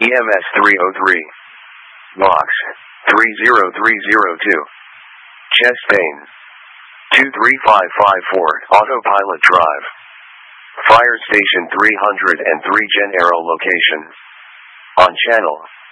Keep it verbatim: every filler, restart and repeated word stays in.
E M S three oh three. Box three zero three zero two. Chest pain. two three five five four. Autopilot drive. Fire station three hundred three Gen Aero location. On channel